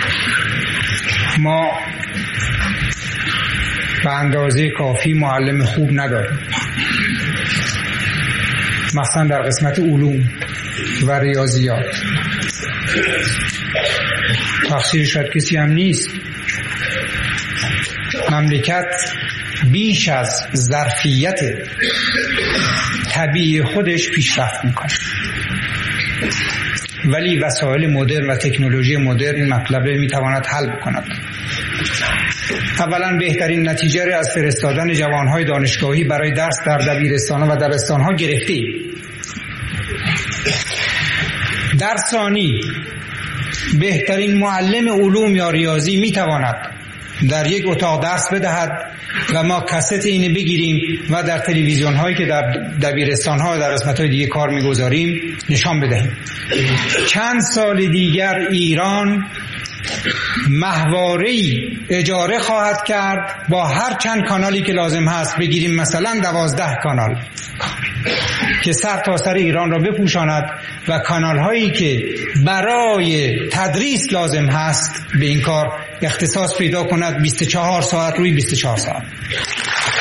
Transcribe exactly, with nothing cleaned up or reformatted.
ما به اندازه کافی معلم خوب نداریم، مثلا در قسمت علوم و ریاضیات. تقصیر شاید کسی هم نیست. مملکت بیش از ظرفیت طبیعی خودش پیشرفت میکنه، ولی وسایل مدرن و تکنولوژی مدرن این مطلب میتواند حل بکند. اولا بهترین نتیجه را از فرستادن جوانهای دانشگاهی برای درس در دبیرستان و دبستانها گرفتیم. در ثانی بهترین معلم علوم یا ریاضی میتواند در یک اتاق درس بدهد و ما کست اینه بگیریم و در تلویزیون هایی که در دبیرستان ها و در قسمت های دیگه کار میگذاریم نشان بدهیم. چند سال دیگر ایران ماهواره‌ای اجاره خواهد کرد با هر چند کانالی که لازم هست، بگیریم مثلا دوازده کانال که سر تا سر ایران را بپوشاند و کانال هایی که برای تدریس لازم هست به این کار اختصاص پیدا کند بیست و چهار ساعت روی بیست و چهار ساعت.